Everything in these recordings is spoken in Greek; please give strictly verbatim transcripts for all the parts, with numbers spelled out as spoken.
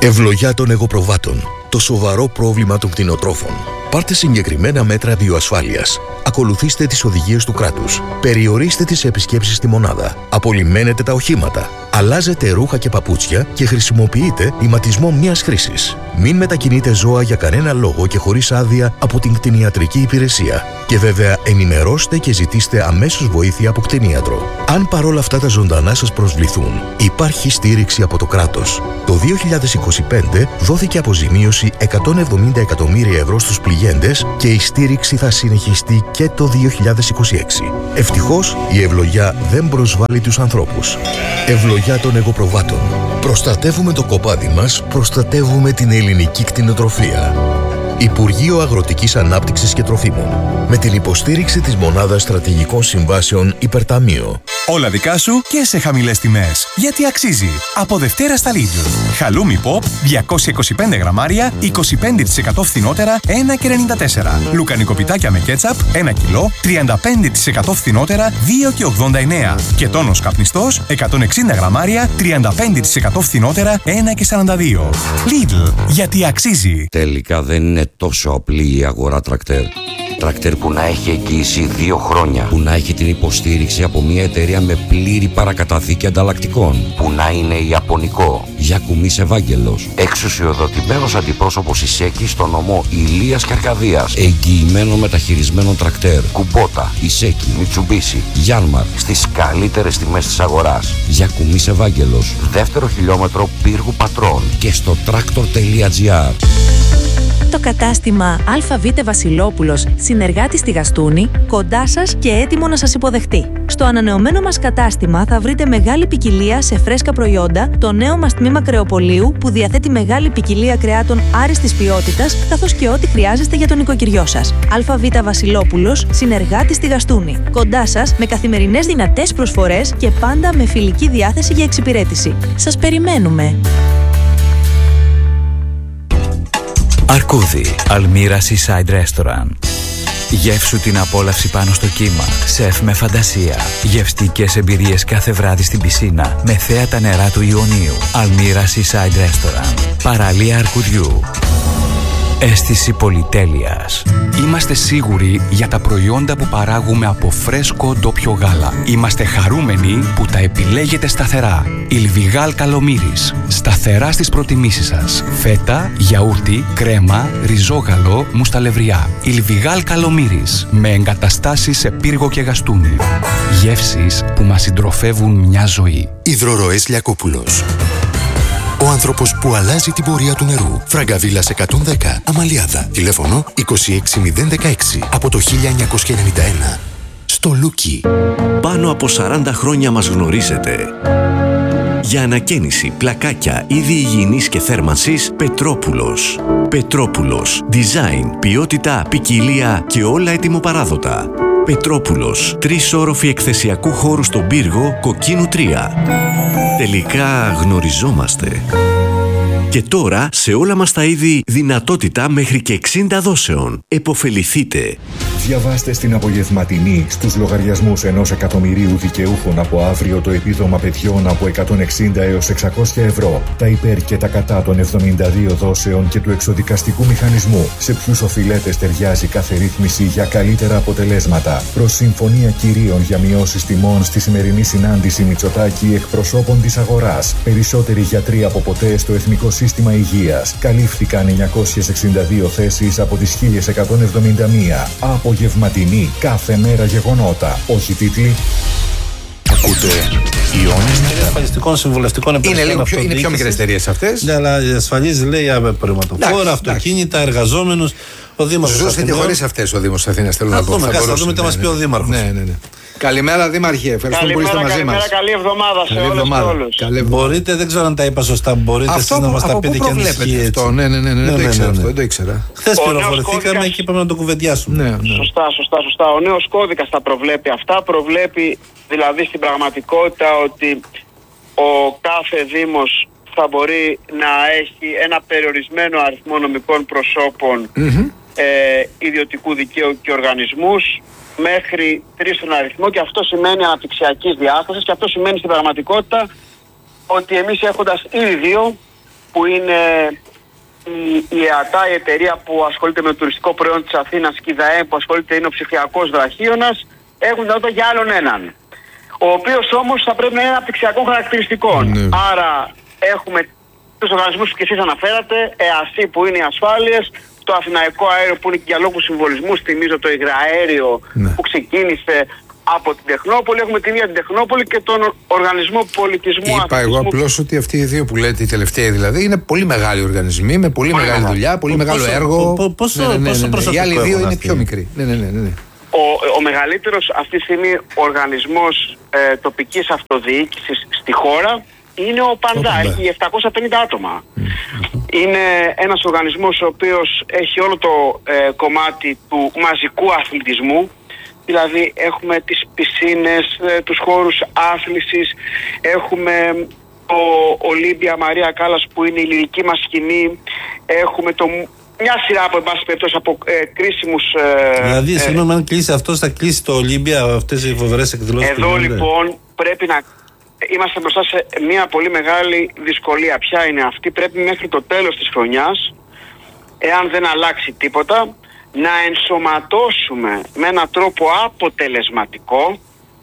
Ευλογιά των εγωπροβάτων. Το σοβαρό πρόβλημα των κτηνοτρόφων. Πάρτε συγκεκριμένα μέτρα βιοασφάλειας. Ακολουθήστε τις οδηγίες του κράτους. Περιορίστε τις επισκέψεις στη μονάδα. Απολυμμένετε τα οχήματα. Αλλάζετε ρούχα και παπούτσια και χρησιμοποιείτε ηματισμό μιας χρήσης. Μην μετακινείτε ζώα για κανένα λόγο και χωρίς άδεια από την κτηνιατρική υπηρεσία. Και βέβαια ενημερώστε και ζητήστε αμέσως βοήθεια από κτηνίατρο. Αν παρόλα αυτά τα ζωντανά σας προσβληθούν, υπάρχει στήριξη από το κράτος. Το δύο χιλιάδες είκοσι πέντε δόθηκε αποζημίωση εκατόν εβδομήντα εκατομμύρια ευρώ στους πληγέντες και η στήριξη θα συνεχιστεί και το δύο χιλιάδες είκοσι έξι. Ευτυχώς η ευλογιά δεν προσβάλλει τους ανθρώπους. Ευλογιά των εγωπροβάτων. Προστατεύουμε το κοπάδι μας, προστατεύουμε την ελληνική κτηνοτροφία. Υπουργείο Αγροτικής Ανάπτυξης και Τροφίμων. Με την υποστήριξη της Μονάδας Στρατηγικών Συμβάσεων Υπερταμείο. Όλα δικά σου και σε χαμηλές τιμές. Γιατί αξίζει. Από Δευτέρα στα Lidl. Χαλούμι Pop διακόσια είκοσι πέντε γραμμάρια, είκοσι πέντε τοις εκατό φθηνότερα, ένα και ενενήντα τέσσερα. Λουκανικοπιτάκια με κέτσαπ, ένα κιλό, τριάντα πέντε τοις εκατό φθηνότερα, δύο και ογδόντα εννέα. Και τόνος καπνιστός, εκατόν εξήντα γραμμάρια, τριάντα πέντε τοις εκατό φθηνότερα, ένα και σαράντα δύο. Lidl. Γιατί αξίζει. Τελικά δεν είναι τόσο απλή η αγορά τρακτέρ. Τρακτέρ που να έχει εγγύηση δύο χρόνια. Που να έχει την υποστήριξη από μια εταιρεία με πλήρη παρακαταθήκη ανταλλακτικών. Που να είναι ιαπωνικό. Γιακουμής Ευάγγελος. Εξουσιοδοτημένος αντιπρόσωπος Ισέκη στο νομό Ηλίας και Αρκαδίας. Εγγυημένο μεταχειρισμένο τρακτέρ. Κουμπότα, Ισέκη, Μιτσουμπίσι, Γιάνμαρ. Στις καλύτερες τιμές της αγοράς. Γιακουμής Ευάγγελος. Δεύτερο χιλιόμετρο Πύργου Πατρών. Και στο τρακτορ τελεία τζι άρ. Το κατάστημα ΑΒ Βασιλόπουλος, συνεργάτη στη Γαστούνη, κοντά σας και έτοιμο να σας υποδεχτεί. Στο ανανεωμένο μας κατάστημα θα βρείτε μεγάλη ποικιλία σε φρέσκα προϊόντα, το νέο μας τμήμα κρεοπολίου που διαθέτει μεγάλη ποικιλία κρεάτων άριστης ποιότητας, καθώς και ό,τι χρειάζεστε για τον οικοκυριό σας. ΑΒ Βασιλόπουλος, συνεργάτη στη Γαστούνη. Κοντά σας με καθημερινές δυνατές προσφορές και πάντα με φιλική διάθεση για εξυπηρέτηση. Σας περιμένουμε! Αρκούδι, Αλμύρα Seaside Restaurant. Γεύσου την απόλαυση πάνω στο κύμα. Σεφ με φαντασία. Γευστικές εμπειρίες κάθε βράδυ στην πισίνα με θέα τα νερά του Ιωνίου. Αλμύρα Seaside Restaurant. Παραλία Αρκουδιού. Αίσθηση πολυτέλειας. Είμαστε σίγουροι για τα προϊόντα που παράγουμε από φρέσκο ντόπιο γάλα. Είμαστε χαρούμενοι που τα επιλέγετε σταθερά. Ιλβιγάλ Καλομύρης. Σταθερά στις προτιμήσεις σας. Φέτα, γιαούρτι, κρέμα, ριζόγαλο, μουσταλευριά. Ιλβιγάλ Καλομύρης. Με εγκαταστάσεις σε Πύργο και Γαστούνη. Γεύσεις που μας συντροφεύουν μια ζωή. Υδροροές Λιακόπουλος. Ο άνθρωπος που αλλάζει την πορεία του νερού. Φραγκαβίλας εκατόν δέκα, Αμαλιάδα. Τηλέφωνο είκοσι έξι μηδέν δεκαέξι από το χίλια εννιακόσια ενενήντα ένα. Στο Λούκι. Πάνω από σαράντα χρόνια μας γνωρίζετε. Για ανακαίνιση, πλακάκια, είδη υγιεινής και θέρμανσης, Πετρόπουλος. Πετρόπουλος. Design, ποιότητα, ποικιλία και όλα ετοιμοπαράδοτα. Πετρόπουλος. Τρεις όροφοι εκθεσιακού χώρου στον Πύργο, Κοκκίνου τρία. Τελικά γνωριζόμαστε. Και τώρα σε όλα μας τα είδη δυνατότητα μέχρι και εξήντα δόσεων. Εποφεληθείτε. Διαβάστε στην απογευματινή στους λογαριασμούς ενός εκατομμυρίου δικαιούχων από αύριο το επίδομα παιδιών από εκατόν εξήντα έως εξακόσια ευρώ. Τα υπέρ και τα κατά των εβδομήντα δύο δόσεων και του εξοδικαστικού μηχανισμού. Σε ποιους οφειλέτες ταιριάζει κάθε ρύθμιση για καλύτερα αποτελέσματα. Προς συμφωνία κυρίων για μειώσεις τιμών στη σημερινή συνάντηση Μητσοτάκη εκπροσώπων της αγοράς. Περισσότεροι γιατροί από ποτέ στο Εθνικό Σύστημα Υγείας. Καλύφθηκαν εννιακόσιες εξήντα δύο θέσεις από τις χίλια εκατόν εβδομήντα μία. Απογευματινή, κάθε μέρα γεγονότα. Όχι τίτλοι. Ακούτε Ιόνι. Ασφαλιστικών συμβουλευτικών υπηρεσιών. Είναι, πιο, είναι πιο μικρές εταιρείες αυτές. Ναι, αλλά ασφαλίζει λέει απορριμματοφόρα, αυτοκίνητα, εργαζόμενους. Ο Δήμαρχος. Ζώστε χωρίς αυτές ο Δήμος Αθήνας. Θέλω να πω. Θα δούμε τι μας πει ο Δήμαρχος. Ναι, ναι, ναι. Καλημέρα Δήμαρχε, ευχαριστούμε που είστε μαζί μας. Καλή εβδομάδα σε όλους και όλους. Καλή μπορείτε, δεν ξέρω αν τα είπα σωστά, μπορείτε εσείς να μας τα πείτε και αν ισχύει έτσι. Ναι, ναι, ναι, ναι, δεν το ήξερα αυτό, δεν το ήξερα. Χθες πληροφορηθήκαμε και είπαμε να το κουβεντιάσουμε. Ναι, ναι. Σωστά, σωστά, σωστά. Ο νέος κώδικας τα προβλέπει αυτά, προβλέπει δηλαδή στην πραγματικότητα ότι ο κάθε Δήμος θα μπορεί να έχει ένα περιορισμένο αριθμό νομικών προσώπων mm-hmm. ε, ιδιωτικού δικαίου και οργανισμούς μέχρι τρεις στον αριθμό, και αυτό σημαίνει αναπτυξιακής διάστασης, και αυτό σημαίνει στην πραγματικότητα ότι εμείς έχοντας ήδη δύο που είναι η ΕΑΤΑ, η εταιρεία που ασχολείται με το τουριστικό προϊόν της Αθήνας, και η ΔΑΕ που ασχολείται, είναι ο ψηφιακός βραχίωνας, έχουν δυνατότητα για άλλον έναν. Ο οποίος όμως θα πρέπει να είναι αναπτυξιακών χαρακτηριστικών. Ναι. Άρα έχουμε τους οργανισμούς που και εσείς αναφέρατε, ΕΑΣΥ που είναι οι ασφάλειες, το Αθηναϊκό Αέριο που είναι και για λόγους συμβολισμού, θυμίζω το υγραέριο, ναι, που ξεκίνησε από την Τεχνόπολη, έχουμε την ίδια την Τεχνόπολη και τον Οργανισμό Πολιτισμού. Είπα αθλητισμού. Εγώ απλώς ότι αυτοί οι δύο που λέτε, οι τελευταίοι δηλαδή, είναι πολύ μεγάλοι οργανισμοί, με πολύ, πολύ μεγάλη μεγάλη δουλειά, πολύ μεγάλο πόσο, έργο. Πο, πόσο, ναι, ναι, ναι, ναι, ναι. Οι άλλοι δύο είναι πιο μικροί. Ναι, ναι, ναι, ναι. Ο, ο μεγαλύτερος αυτή τη στιγμή οργανισμός ε, τοπικής αυτοδιοίκησης στη χώρα είναι ο Πανδά, έχει επτακόσια πενήντα άτομα. Mm-hmm. Είναι ένας οργανισμός ο οποίος έχει όλο το ε, κομμάτι του μαζικού αθλητισμού. Δηλαδή έχουμε τις πισίνες, ε, τους χώρους άθλησης, έχουμε το Ολύμπια Μαρία Κάλλας που είναι η λυρική μας σκηνή, έχουμε το, μια σειρά από, εν πάση περιπτώσει, από ε, κρίσιμους... Ε, δηλαδή, ε, συγγνώμη, αν κλείσει αυτός, θα κλείσει το Ολύμπια, αυτές οι φοβερές εκδηλώσεις. Εδώ λοιπόν πρέπει να... Είμαστε μπροστά σε μια πολύ μεγάλη δυσκολία. Ποια είναι αυτή? Πρέπει μέχρι το τέλος της χρονιάς, εάν δεν αλλάξει τίποτα, να ενσωματώσουμε με έναν τρόπο αποτελεσματικό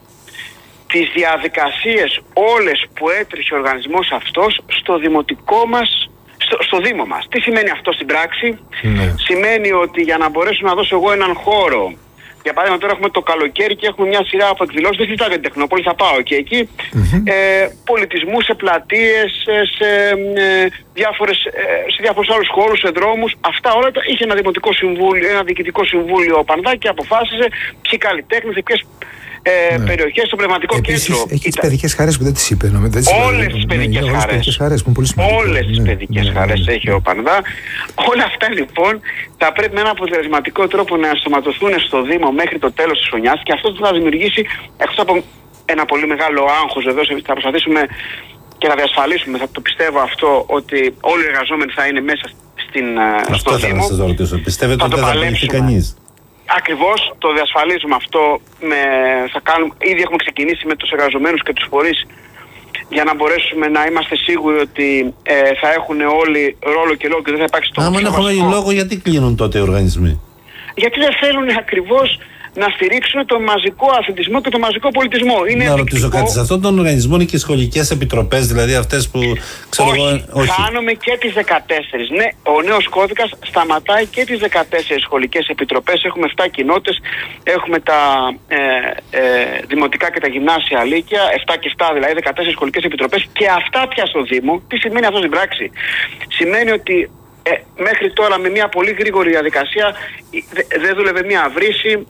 τις διαδικασίες όλες που έτρεχε ο οργανισμός αυτός στο δημοτικό μας, στο, στο Δήμο μας. Τι σημαίνει αυτό στην πράξη? Ναι. Σημαίνει ότι για να μπορέσω να δώσω εγώ έναν χώρο, για παράδειγμα τώρα έχουμε το καλοκαίρι και έχουμε μια σειρά από εκδηλώσεις, δεν συζητάω για την Τεχνόπολη, θα πάω και εκεί, mm-hmm. ε, πολιτισμού, σε πλατείες, σε, σε, ε, διάφορες, ε, σε διάφορους άλλους χώρους, σε δρόμους. Αυτά όλα τα είχε ένα δημοτικό συμβούλιο, ένα διοικητικό συμβούλιο ο Πανδά και αποφάσισε ποιοι καλλιτέχνες, ποιες ε, ναι. περιοχές, στο πνευματικό Επίσης, κέντρο. Έχει τις παιδικές χαρές που δεν τις είπε. Όλες τις παιδικές χαρές. Όλες τις παιδικές χαρές έχει ο Πανδά. Όλα αυτά λοιπόν θα πρέπει με ένα αποτελεσματικό τρόπο να ενσωματωθούν στο Δήμο μέχρι το τέλος της χρονιάς, και αυτό θα δημιουργήσει, εκτός από ένα πολύ μεγάλο άγχος, εδώ θα προσπαθήσουμε και να διασφαλίσουμε, θα το πιστεύω αυτό, ότι όλοι οι εργαζόμενοι θα είναι μέσα στην, αυτό στο Δήμο. Αυτό θα σας ρωτήσω. Πιστεύετε ότι δεν θα απολυθεί κανείς? Ακριβώς, το διασφαλίζουμε αυτό. Με, θα κάνουμε, ήδη έχουμε ξεκινήσει με τους εργαζομένους και τους φορείς για να μπορέσουμε να είμαστε σίγουροι ότι ε, θα έχουν όλοι ρόλο και λόγο και δεν θα υπάρξει το Αν δεν έχουμε λόγο, γιατί κλείνουν τότε οι οργανισμοί? Γιατί δεν θέλουν ακριβώς να στηρίξουν τον μαζικό αθλητισμό και τον μαζικό πολιτισμό. Είναι να ρωτήσω κάτι, σε αυτόν τον οργανισμό είναι και σχολικές επιτροπές, δηλαδή αυτές που ξέρω όχι, εγώ. Όχι, κάνουμε και τις δεκατέσσερις. Ναι, ο νέος κώδικας σταματάει και τις δεκατέσσερις σχολικές επιτροπές. Έχουμε επτά κοινότητες, έχουμε τα ε, ε, δημοτικά και τα γυμνάσια λύκεια, επτά και επτά δηλαδή, δεκατέσσερις σχολικές επιτροπές, και αυτά πια στο Δήμο. Τι σημαίνει αυτό στην πράξη? Σημαίνει ότι ε, μέχρι τώρα με μια πολύ γρήγορη διαδικασία δεν δε δούλευε μια βρύση,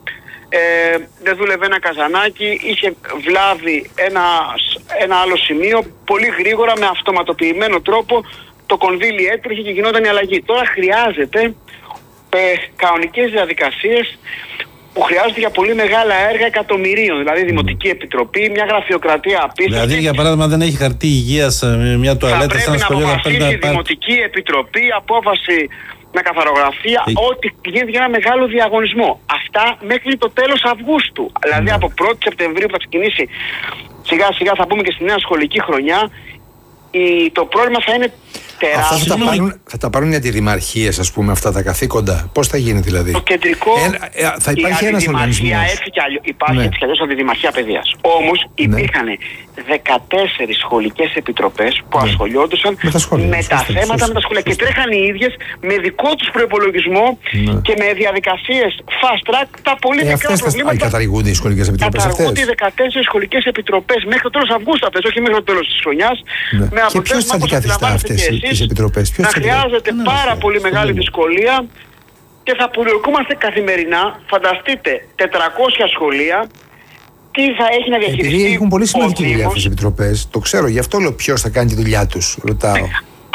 Ε, δεν δούλευε ένα καζανάκι, είχε βλάβει ένα, ένα άλλο σημείο, πολύ γρήγορα με αυτοματοποιημένο τρόπο το κονδύλι έτρεχε και γινόταν η αλλαγή. Τώρα χρειάζεται ε, κανονικές διαδικασίες που χρειάζονται για πολύ μεγάλα έργα εκατομμυρίων, δηλαδή Δημοτική Επιτροπή, μια γραφειοκρατία απίστευτη. Δηλαδή, για παράδειγμα, δεν έχει χαρτί υγείας, μια τουαλέτα σε ένα σχολείο. Θα πρέπει να αποφασίσει η Δημοτική Επιτροπή, απόφαση με καθαρογραφία, ε... ότι γίνεται για ένα μεγάλο διαγωνισμό. Αυτά μέχρι το τέλος Αυγούστου. Mm. Δηλαδή από πρώτη Σεπτεμβρίου που θα ξεκινήσει σιγά σιγά, θα μπούμε και στη νέα σχολική χρονιά, η... το πρόβλημα θα είναι τεράστιο. Αυτά θα τα πάρουν, θα τα πάρουν οι αντιδημαρχίες, ας πούμε, αυτά τα καθήκοντα. Πώς θα γίνει δηλαδή? Το κεντρικό, ε, ε, θα υπάρχει ένας οργανισμός. Υπάρχει ναι. έτσι κι αλλιώς αντιδημαρχία παιδείας. Όμως ναι. υπήρχαν δεκατέσσερις σχολικές επιτροπές που ναι. ασχολιόντουσαν με τα, σχόλια, με τα θέματα σωστή, με τα σχολεία σωστή. Και τρέχαν οι ίδιες με δικό τους προϋπολογισμό ναι. και με διαδικασίες fast track τα πολύ ε, μικρά προβλήματα. Καταργούνται οι σχολικές επιτροπές αυτές? Καταργούνται οι δεκατέσσερις σχολικές επιτροπές μέχρι το τέλος Αυγούστου αυτές, όχι μέχρι το τέλος της χρονιάς. Ναι. Με και ποιος θα αντικαθιστά αυτές τις επιτροπές? Να χρειάζεται πάρα πολύ μεγάλη δυσκολία και θα πουλιοκούμαστε καθημερινά. Φανταστείτε, τετρακόσια σχολεία, τι θα έχει να διαχειριστεί. Επειδή έχουν πολύ σημαντική δουλειά αυτές οι επιτροπές, το ξέρω, γι' αυτό λέω ποιος θα κάνει τη δουλειά τους, ρωτάω. Α,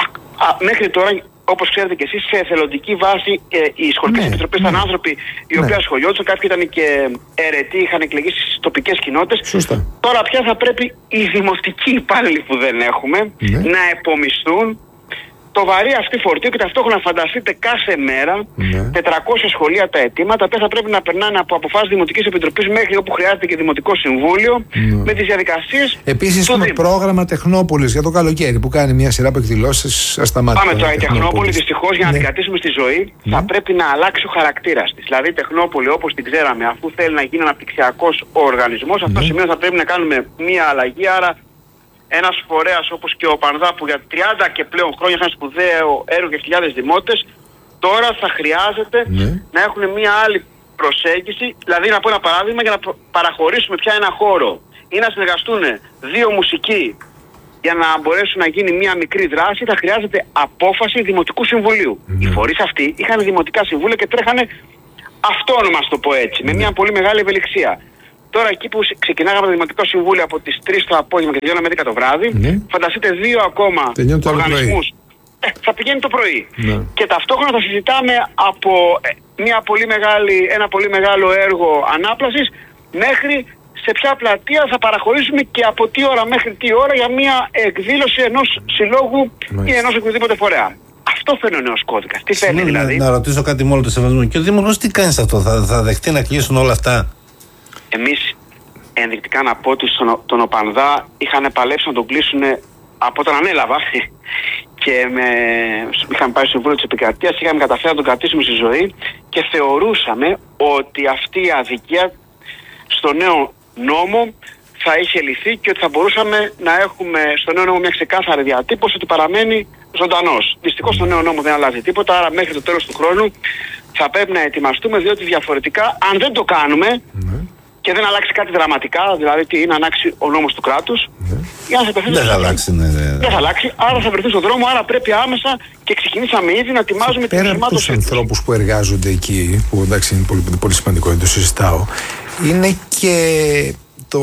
α, μέχρι τώρα, όπως ξέρετε και εσείς, σε εθελοντική βάση ε, οι σχολικές ναι, επιτροπές ήταν ναι, άνθρωποι οι οποίοι ναι. ασχολιόντουσαν, κάποιοι ήταν και αιρετοί, είχαν εκλεγεί στις τοπικές κοινότητες. Σωστά. Τώρα πια θα πρέπει οι δημοτικοί υπάλληλοι που δεν έχουμε ναι. να επομισθούν το βαρύ αυτή φορτίο και ταυτόχρονα φανταστείτε κάθε μέρα ναι. τετρακόσια σχολεία τα αιτήματα, τα θα πρέπει να περνάνε από αποφάσεις Δημοτικής Επιτροπής μέχρι όπου χρειάζεται και Δημοτικό Συμβούλιο ναι. με τις διαδικασίες. Επίσης έχουμε πρόγραμμα Τεχνόπολης για το καλοκαίρι που κάνει μια σειρά από εκδηλώσεις ασταμάτητα. Πάμε τώρα, η Τεχνόπολη δυστυχώς για να ναι. την κρατήσουμε στη ζωή ναι. θα πρέπει να αλλάξει ο χαρακτήρας της. Δηλαδή η Τεχνόπολη όπως την ξέραμε, αφού θέλει να γίνει αναπτυξιακός ο οργανισμός, αυτό ναι. σημαίνει ότι θα πρέπει να κάνουμε μια αλλαγή. Άρα ένας φορέας όπως και ο Πανδά που για τριάντα και πλέον χρόνια είχαν σπουδαίο έργο για χιλιάδες δημότες, τώρα θα χρειάζεται ναι. να έχουν μια άλλη προσέγγιση. Δηλαδή να πω ένα παράδειγμα, για να παραχωρήσουμε πια ένα χώρο ή να συνεργαστούν δύο μουσικοί για να μπορέσουν να γίνει μια μικρή δράση, θα χρειάζεται απόφαση Δημοτικού Συμβουλίου. Ναι. Οι φορείς αυτοί είχαν δημοτικά συμβούλια και τρέχανε αυτόνομα, στο πω έτσι, με μια πολύ μεγάλη ευελιξία. Τώρα εκεί που ξεκινάγαμε το Δημοτικό Συμβούλιο από τις τρεις το απόγευμα και τελειώναμε έντεκα το βράδυ, ναι. φανταστείτε δύο ακόμα οργανισμούς. Ε, θα πηγαίνει το πρωί. Ναι. Και ταυτόχρονα θα συζητάμε από μια πολύ μεγάλη, ένα πολύ μεγάλο έργο ανάπλασης μέχρι σε ποια πλατεία θα παραχωρήσουμε και από τι ώρα μέχρι τι ώρα για μια εκδήλωση ενός συλλόγου ή ενός οποιοδήποτε φορέα. Αυτό φέρνει ο νέος κώδικας. Τι φέρνει δηλαδή. Να, να ρωτήσω κάτι μόνο το σεβασμό. Και ο Δήμαρχος τι κάνει σε αυτό, θα, θα δεχτεί να κλείσουν όλα αυτά? Εμείς ενδεικτικά να πω ότι στον, τον Οπανδά είχαν παλέψει να τον κλείσουν από όταν ανέλαβα και με, είχαμε πάει στο Συμβούλιο της Επικρατείας, είχαμε καταφέρει να τον κρατήσουμε στη ζωή και θεωρούσαμε ότι αυτή η αδικία στο νέο νόμο θα είχε λυθεί και ότι θα μπορούσαμε να έχουμε στο νέο νόμο μια ξεκάθαρη διατύπωση ότι παραμένει ζωντανός. Δυστυχώς στο νέο νόμο δεν αλλάζει τίποτα, άρα μέχρι το τέλος του χρόνου θα πρέπει να ετοιμαστούμε, διότι διαφορετικά αν δεν το κάνουμε mm-hmm. και δεν αλλάξει κάτι δραματικά, δηλαδή τι είναι, αλλάξει ο νόμος του κράτους, mm-hmm. θα δεν θα αλλάξει, ναι, ναι, ναι. δεν θα αλλάξει, άρα θα βρεθεί στον δρόμο, άρα πρέπει άμεσα και ξεκινήσαμε ήδη να ετοιμάζουμε την χρημάτωση. Πέρα από τους ανθρώπους που εργάζονται εκεί, που εντάξει είναι πολύ, πολύ σημαντικό, δεν το συζητάω, είναι και το,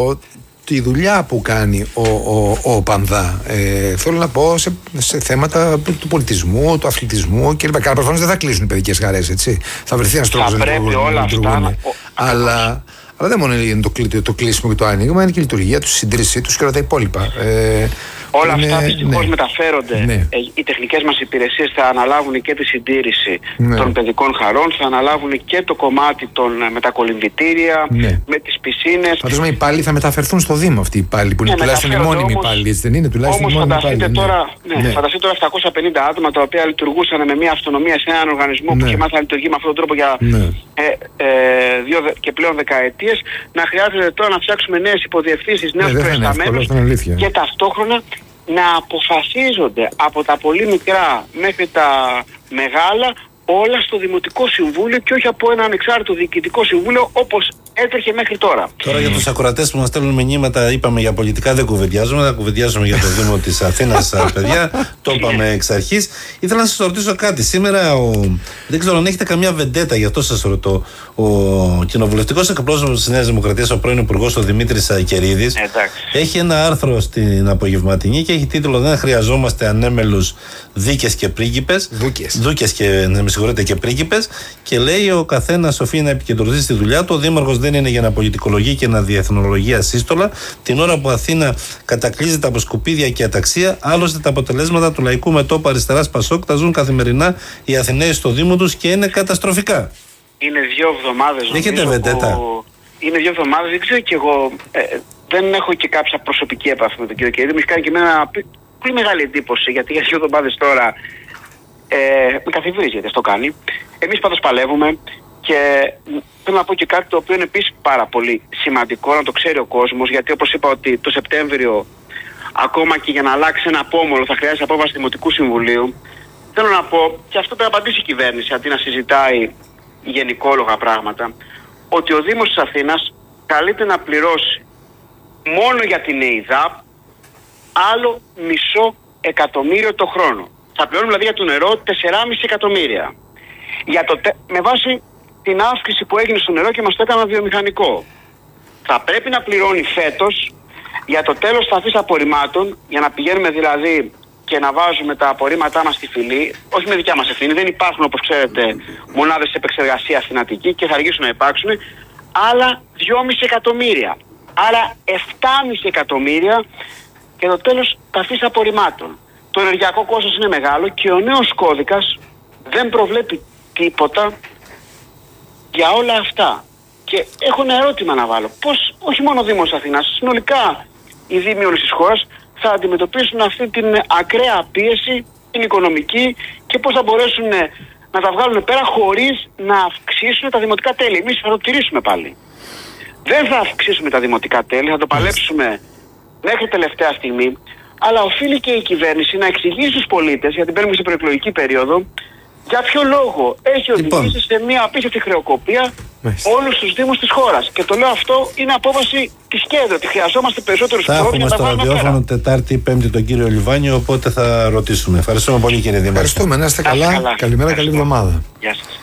τη δουλειά που κάνει ο, ο, ο Πανδά. Ε, θέλω να πω σε, σε θέματα του πολιτισμού, του αθλητισμού κλπ. Καλά, προφανώς δεν θα κλείσουν οι παιδικές χαρές, έτσι. Θα βρεθεί ένας τρόπος να λειτουργούν. Αλλά, αλλά δεν μόνο είναι το, το κλείσιμο και το άνοιγμα, είναι και η λειτουργία του, η συντήρησή του και όλα τα υπόλοιπα. Ε, Όλα είναι, αυτά δυστυχώς ναι. μεταφέρονται. Ναι. Ε, οι τεχνικές μας υπηρεσίες θα αναλάβουν και τη συντήρηση ναι. των παιδικών χαρών, θα αναλάβουν και το κομμάτι των, με τα κολυμβητήρια, ναι. με τις πισίνες. Φαντάζομαι οι υπάλληλοι θα μεταφερθούν στο Δήμο αυτοί οι υπάλληλοι, που είναι ναι, τουλάχιστον οι μόνιμοι υπάλληλοι, έτσι δεν είναι? Τουλάχιστον όμως φανταστείτε υπάλληλοι, τώρα, ναι. Ναι, φανταστείτε τώρα επτακόσια πενήντα άτομα τα οποία λειτουργούσαν με μια αυτονομία σε έναν οργανισμό ναι. που είχε μάθει να λειτουργεί με αυτόν τον τρόπο για ναι. ε, ε, δύο και πλέον δεκαετίες, να χρειάζεται τώρα να φτιάξουμε νέες υποδιευθύνσεις, νέους ναι, προϊσταμένους και ταυτόχρονα να αποφασίζονται από τα πολύ μικρά μέχρι τα μεγάλα όλα στο Δημοτικό Συμβούλιο και όχι από ένα ανεξάρτητο Διοικητικό Συμβούλιο όπως έτρεχε μέχρι τώρα. Τώρα για τους ακροατές που μας στέλνουν μηνύματα, είπαμε για πολιτικά δεν κουβεντιάζουμε, θα κουβεντιάζουμε για το Δήμο της Αθήνας, παιδιά. Το είπαμε εξ αρχής. Ήθελα να σας ρωτήσω κάτι. Σήμερα, ο... δεν ξέρω αν έχετε καμιά βεντέτα, γι' αυτό σας ρωτώ. Ο κοινοβουλευτικός εκπρόσωπος της Νέας Δημοκρατίας, ο πρώην Υπουργός, ο Δημήτρης Κερίδης, έχει ένα άρθρο στην Απογευματινή και έχει τίτλο «Δεν χρειαζόμαστε ανέμελους δίκες και πρίγκιπες». Δούκες. Δούκες και, με συγχωρείτε, και πρίγκιπες. Και λέει ο καθένας οφείλει να επικεντρωθεί στη δουλειά του. Ο Δήμαρχος δεν είναι για να πολιτικολογεί και να διεθνολογεί ασύστολα. Την ώρα που Αθήνα κατακλείζεται από σκουπίδια και αταξία, άλλωστε τα αποτελέσματα του Λαϊκού Μετώπου Αριστεράς Πασόκ τα ζουν καθημερινά οι Αθηναίοι στο Δήμο τους και είναι καταστροφικά. Είναι δύο εβδομάδες. Έχετε βεντέτα? Που... Είναι δύο εβδομάδες, δεν ξέρω κι εγώ. Ε, δεν έχω και κάποια προσωπική επαφή με τον κύριο Κερίδη. Μου έχει κάνει και εμένα πολύ μεγάλη εντύπωση, γιατί για δύο εβδομάδες τώρα ε, με καθιβρίζει γιατί αυτό κάνει. Εμείς πάντως παλεύουμε και θέλω να πω και κάτι το οποίο είναι επίσης πάρα πολύ σημαντικό να το ξέρει ο κόσμος, γιατί όπως είπα ότι το Σεπτέμβριο ακόμα και για να αλλάξει ένα πόμολο θα χρειάζεται απόφαση Δημοτικού Συμβουλίου. Θέλω να πω, και αυτό πρέπει να απαντήσει η κυβέρνηση αντί να συζητάει γενικόλογα πράγματα, ότι ο Δήμος της Αθήνας καλείται να πληρώσει μόνο για την ΕΙΔΑΠ άλλο μισό εκατομμύριο το χρόνο. Θα πληρώνουμε δηλαδή για το νερό τέσσερα κόμμα πέντε εκατομμύρια. Για το, με βάση την αύξηση που έγινε στο νερό και μας το έκανα βιομηχανικό. Θα πρέπει να πληρώνει φέτος για το τέλος σταθής απορριμμάτων, για να πηγαίνουμε δηλαδή και να βάζουμε τα απορρίμματά μας στη φυλή, όχι με δικιά μας ευθύνη, δεν υπάρχουν όπως ξέρετε μονάδες επεξεργασίας στην Αττική και θα αργήσουν να υπάρξουν, άλλα δυόμισι εκατομμύρια. Άρα επτά κόμμα πέντε εκατομμύρια και το τέλος ταφής απορριμμάτων. το ενεργειακό κόστος είναι μεγάλο και ο νέος κώδικας δεν προβλέπει τίποτα για όλα αυτά. Και έχω ένα ερώτημα να βάλω. Πώς, όχι μόνο ο Δήμος Αθήνας, συνολικά οι Δήμοι όλης της χώρας θα αντιμετωπίσουν αυτή την ακραία πίεση, την οικονομική, και πώς θα μπορέσουν να τα βγάλουν πέρα χωρίς να αυξήσουν τα δημοτικά τέλη. Εμείς θα το τηρήσουμε πάλι. Δεν θα αυξήσουμε τα δημοτικά τέλη, θα το παλέψουμε μέχρι τελευταία στιγμή, αλλά οφείλει και η κυβέρνηση να εξηγήσει στους πολίτες, γιατί μπαίνουμε σε προεκλογική περίοδο, για ποιο λόγο έχει οδηγήσει λοιπόν σε μια απίστευτη χρεοκοπία όλους τους δήμους της χώρας. Και το λέω αυτό είναι απόφαση της ΚΕΔΕ, ότι χρειαζόμαστε περισσότερους πόρους για να τα βάλουμε πέρα. Θα έχουμε στο ραδιόφωνο Τετάρτη, Πέμπτη τον κύριο Λιβάνιο, οπότε θα ρωτήσουμε. Ευχαριστούμε πολύ, κύριε Δήμαρχε. Ευχαριστούμε, να είστε καλά. καλά. Καλημέρα, καλή εβδομάδα. Γεια σας.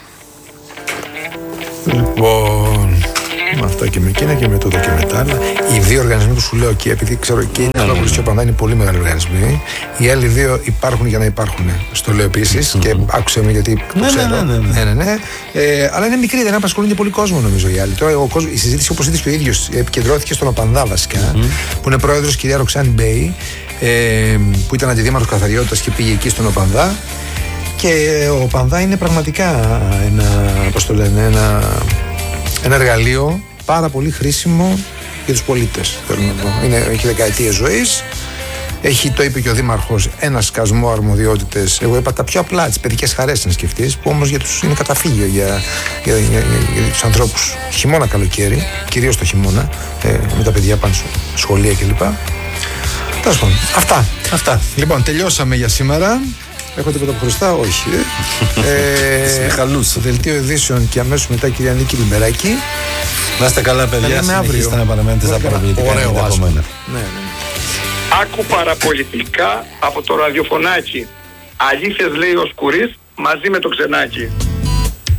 Λοιπόν, με αυτά και με εκείνα και με τούτα και με τα άλλα. Οι δύο οργανισμοί που σου λέω και επειδή ξέρω και η Νεολόγος και ο Πανδά είναι πολύ μεγάλοι οργανισμοί. Οι άλλοι δύο υπάρχουν για να υπάρχουν. Στο λέω επίσης και άκουσε με γιατί το ναι, ξέρω. Ναι, ναι, ναι. ναι, ναι, ναι. Ε, αλλά είναι μικρή, δεν απασχολούν και πολύ κόσμο νομίζω οι άλλοι. Τώρα ο κόσμος, η συζήτηση όπως είδες και ο ίδιος επικεντρώθηκε στον Οπανδά βασικά, mm-hmm. που είναι πρόεδρος κυρία Ροξάνη Μπέη, ε, που ήταν αντιδήμαρχος καθαριότητας και πήγε εκεί στον Οπανδά. Και ο Οπανδά είναι πραγματικά ένα, πώς το λένε, ένα, ένα εργαλείο πάρα πολύ χρήσιμο για τους πολίτες. Θέλω να πω. Είναι, έχει δεκαετίες ζωής. Έχει, το είπε και ο Δήμαρχος, ένα σκασμό αρμοδιότητες. Εγώ είπα τα πιο απλά, τις παιδικές χαρές να σκεφτείς, που όμως για τους είναι καταφύγιο για, για, για, για, για τους ανθρώπους. Χειμώνα, καλοκαίρι, κυρίως το χειμώνα, ε, με τα παιδιά πάνω σχολεία κλπ. Τέλος πάντων, αυτά. αυτά. Λοιπόν, τελειώσαμε για σήμερα. Έχω τίποτα μπροστά, όχι. ε, Χαλούς. Το δελτίο ειδήσεων και αμέσως μετά η κυρία Νίκη Λιμπεράκη. Να είστε καλά, παιδιά. Συνεχίστε να παραμένετε στα παραπολιτικά. Ωραίο άσπρο. Ναι, ναι. Άκου παραπολιτικά από το ραδιοφωνάκι. Αλήθειες λέει ο Σκουρής μαζί με το Ξενάκι.